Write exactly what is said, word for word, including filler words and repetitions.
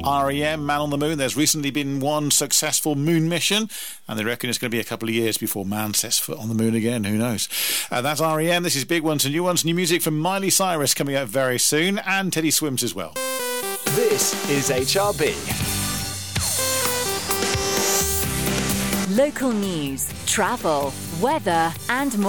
R E M, Man on the Moon. There's recently been one successful moon mission, and they reckon it's going to be a couple of years before man sets foot on the moon again. Who knows? Uh, that's R E M. This is Big Ones and New Ones. New music from Miley Cyrus coming out very soon, and Teddy Swims as well. This is H R B. Local news, travel, weather and more.